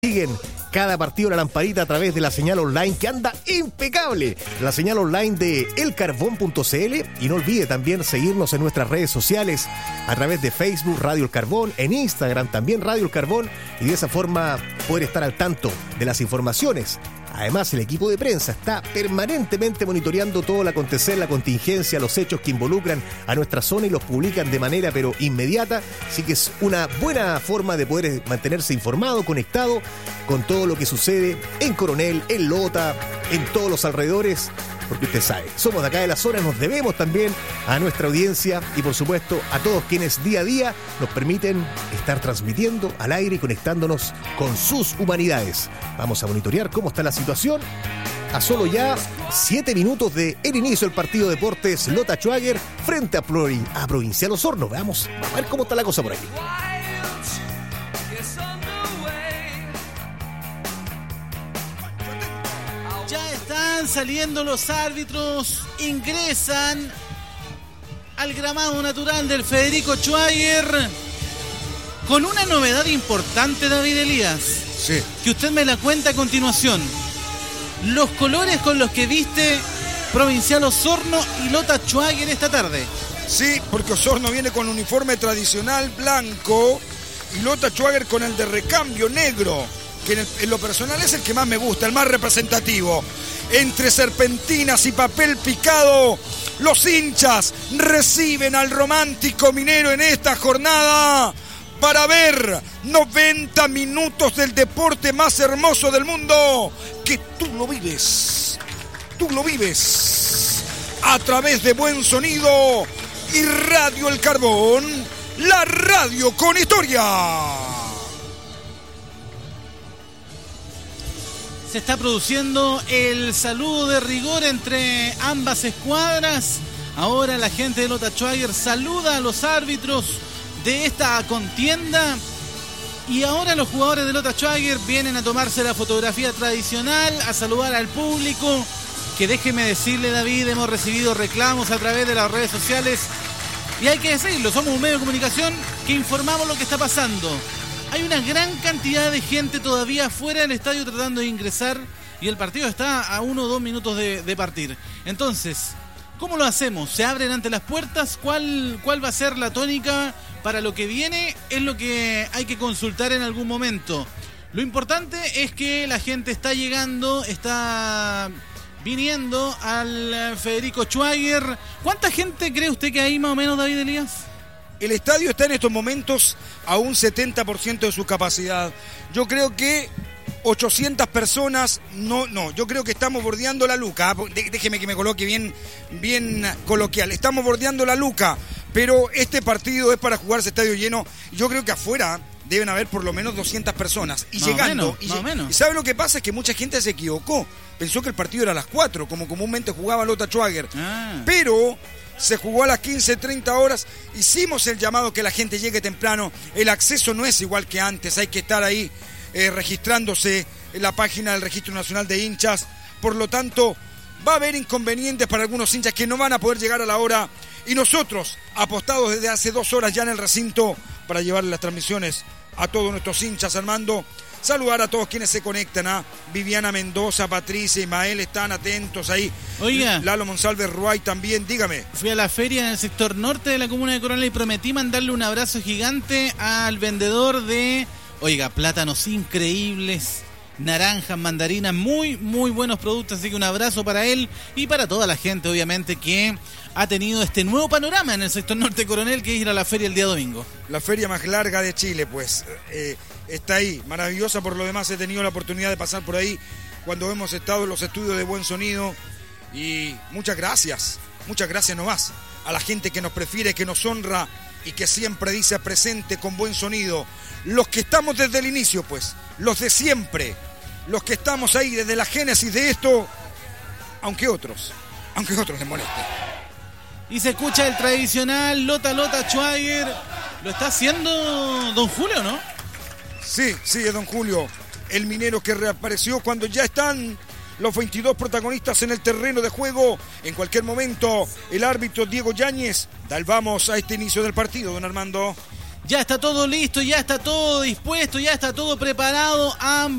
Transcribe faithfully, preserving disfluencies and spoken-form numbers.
Siguen cada partido la lamparita a través de la señal online que anda impecable, la señal online de el carbón punto c l, y no olvide también seguirnos en nuestras redes sociales a través de Facebook Radio El Carbón, en Instagram también Radio El Carbón, y de esa forma poder estar al tanto de las informaciones. Además, el equipo de prensa está permanentemente monitoreando todo el acontecer, la contingencia, los hechos que involucran a nuestra zona y los publican de manera pero inmediata. Así que es una buena forma de poder mantenerse informado, conectado con todo lo que sucede en Coronel, en Lota, en todos los alrededores. Porque usted sabe, somos de acá de la zona, nos debemos también a nuestra audiencia y por supuesto a todos quienes día a día nos permiten estar transmitiendo al aire y conectándonos con sus humanidades. Vamos a monitorear cómo está la situación a solo ya siete minutos de el inicio del partido de Deportes Lota Schwager frente a, Plori, a Provincial Osorno. Veamos a ver cómo está la cosa por aquí. Están saliendo los árbitros, ingresan al gramado natural del Federico Schwager con una novedad importante, David Elías. Sí. Que usted me la cuenta a continuación. Los colores con los que viste Provincial Osorno y Lota Schwager esta tarde. Sí, porque Osorno viene con uniforme tradicional blanco y Lota Schwager con el de recambio negro, que en, el, en lo personal es el que más me gusta, el más representativo. Entre serpentinas y papel picado, los hinchas reciben al romántico minero en esta jornada para ver noventa minutos del deporte más hermoso del mundo, que tú lo vives, tú lo vives a través de Buen Sonido y Radio El Carbón, la radio con historia. Se está produciendo el saludo de rigor entre ambas escuadras. Ahora la gente de Lota Schwager saluda a los árbitros de esta contienda. Y ahora los jugadores de Lota Schwager vienen a tomarse la fotografía tradicional, a saludar al público. Que déjeme decirle, David, hemos recibido reclamos a través de las redes sociales. Y hay que decirlo, somos un medio de comunicación que informamos lo que está pasando. Hay una gran cantidad de gente todavía fuera del estadio tratando de ingresar y el partido está a uno o dos minutos de, de partir. Entonces, ¿cómo lo hacemos? ¿Se abren ante las puertas? ¿Cuál, cuál va a ser la tónica para lo que viene? Es lo que hay que consultar en algún momento. Lo importante es que la gente está llegando, está viniendo al Federico Schwager. ¿Cuánta gente cree usted que hay más o menos, David Elías? El estadio está en estos momentos a un setenta por ciento de su capacidad. Yo creo que ochocientas personas, no, no, yo creo que estamos bordeando la luca. Déjeme que me coloque bien, bien coloquial. Estamos bordeando la luca, pero este partido es para jugarse estadio lleno. Yo creo que afuera deben haber por lo menos doscientas personas. Y más llegando, o menos, y, más o menos. y ¿sabe lo que pasa? Es que mucha gente se equivocó. Pensó que el partido era a las cuatro, como comúnmente jugaba Lota Schwager. Ah. Pero se jugó a las quince treinta horas. Hicimos el llamado que la gente llegue temprano. El acceso no es igual que antes. Hay que estar ahí eh, registrándose en la página del Registro Nacional de Hinchas. Por lo tanto, va a haber inconvenientes para algunos hinchas que no van a poder llegar a la hora. Y nosotros, apostados desde hace dos horas ya en el recinto para llevarle las transmisiones a todos nuestros hinchas, Armando. Saludar a todos quienes se conectan, a Viviana Mendoza, Patricia, Ismael, están atentos ahí. Oiga, Lalo Monsalve Ruay también, dígame. Fui a la feria en el sector norte de la comuna de Coronel y prometí mandarle un abrazo gigante al vendedor de, oiga, plátanos increíbles, naranjas, mandarinas, muy, muy buenos productos, así que un abrazo para él y para toda la gente, obviamente, que ha tenido este nuevo panorama en el sector norte de Coronel, que es ir a la feria el día domingo. La feria más larga de Chile, pues, eh, está ahí, maravillosa. Por lo demás, he tenido la oportunidad de pasar por ahí cuando hemos estado en los estudios de Buen Sonido. Y muchas gracias, muchas gracias nomás a la gente que nos prefiere, que nos honra y que siempre dice presente con Buen Sonido. Los que estamos desde el inicio, pues, los de siempre, los que estamos ahí desde la génesis de esto, aunque otros, aunque otros les moleste. Y se escucha el tradicional Lota Lota Schwager. Lo está haciendo don Julio, ¿no? Sí, sí, es don Julio, el minero que reapareció cuando ya están los veintidós protagonistas en el terreno de juego. En cualquier momento, el árbitro Diego Yáñez da el vamos a este inicio del partido, don Armando. Ya está todo listo, ya está todo dispuesto, ya está todo preparado. Ambos